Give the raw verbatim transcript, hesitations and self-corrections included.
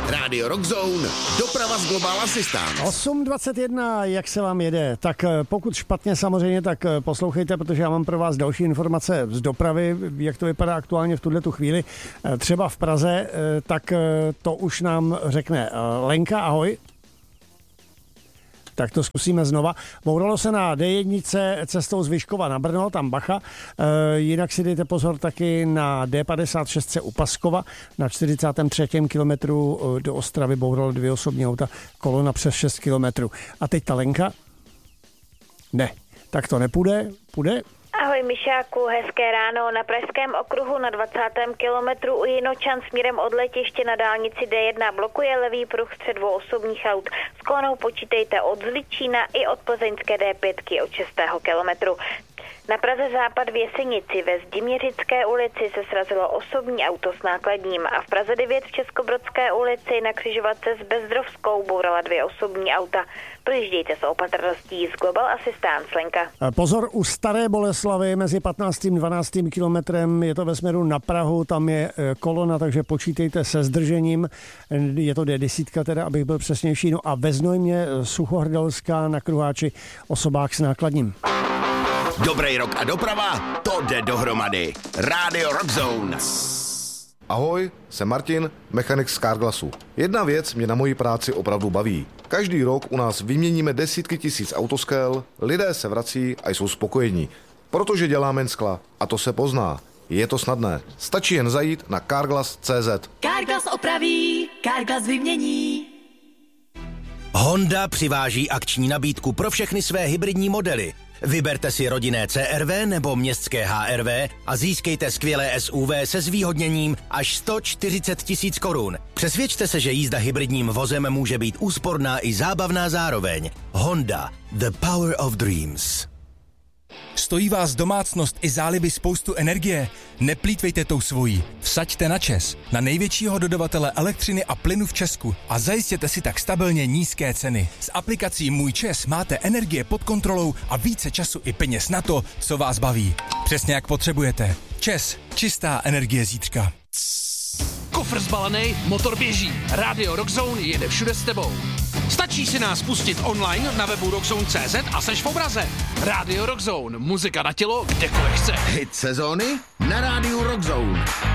Radio Rockzone, doprava z Global Assistance. osm dvacet jedna, jak se vám jede? Tak pokud špatně samozřejmě, tak poslouchejte, protože já mám pro vás další informace z dopravy, jak to vypadá aktuálně v tuhletu chvíli. Třeba v Praze, tak to už nám řekne Lenka, ahoj. Tak to zkusíme znova. Bouralo se na dé jedna cestou z Vyškova na Brno, tam bacha. E, jinak si dejte pozor taky na dé padesát šest u Paskova. Na čtyřicátém třetím kilometru do Ostravy bouralo dvě osobní auta, kolona přes šest kilometrů. A teď ta Lenka? Ne, tak to nepůjde. Půjde? Ahoj Mišáku, hezké ráno. Na Pražském okruhu na dvacátém kilometru u Jinočan směrem od letiště na dálnici dé jedna blokuje levý pruh střed dvou osobních aut. S kolonou počítejte od Zličína i od plzeňské dé pět od šestého kilometru. Na Praze západ v Jesenici ve Zdiměřické ulici se srazilo osobní auto s nákladním a v Praze devět v Českobrodské ulici na křižovatce s Bezdrovskou bourala dvě osobní auta. Projíždějte s opatrností z Global Assistance, Lenka. Pozor, u Staré Boleslavy mezi patnáctým a dvanáctým kilometrem je to ve směru na Prahu, tam je kolona, takže počítejte se zdržením. Je to dé deset teda, abych byl přesnější. No a ve Znojmě Suchohrdelská na kruháči osobák s nákladním. Dobrý rok a doprava, to jde dohromady. Radio Rockzone. Ahoj, jsem Martin, mechanik z Carglassu. Jedna věc mě na mojí práci opravdu baví. Každý rok u nás vyměníme desítky tisíc autoskel, lidé se vrací a jsou spokojení. Protože děláme jen skla a to se pozná. Je to snadné. Stačí jen zajít na carglass tečka cé zet. Carglass opraví, Carglass vymění. Honda přiváží akční nabídku pro všechny své hybridní modely. Vyberte si rodinné cé er vé nebo městské há er vé a získejte skvělé es ú vé se zvýhodněním až sto čtyřicet tisíc korun. Přesvědčte se, že jízda hybridním vozem může být úsporná i zábavná zároveň. Honda, the power of dreams. Stojí vás domácnost i záliby spoustu energie? Neplýtvejte tou svojí. Vsaďte na ČEZ, na největšího dodavatele elektřiny a plynu v Česku a zajistěte si tak stabilně nízké ceny. S aplikací Můj ČEZ máte energie pod kontrolou a více času i peněz na to, co vás baví. Přesně jak potřebujete. ČEZ, čistá energie zítřka. Kofr zbalený, motor běží. Radio Rockzone jede všude s tebou. Stačí si nás pustit online na webu rockzone tečka cé zet a seš v obraze. Radio Rockzone, muzika na tělo, kdekoliv chceš. Hit sezóny na Rádiu Rockzone.